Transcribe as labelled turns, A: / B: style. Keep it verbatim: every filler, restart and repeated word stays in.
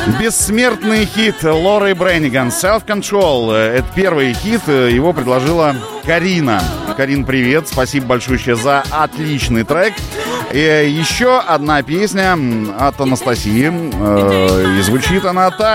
A: Бессмертный хит Лоры Брэнниган «Self-Control». Это первый хит, его предложила Карина. Карин, привет, спасибо большое за отличный трек. И еще одна песня от Анастасии. И звучит она так.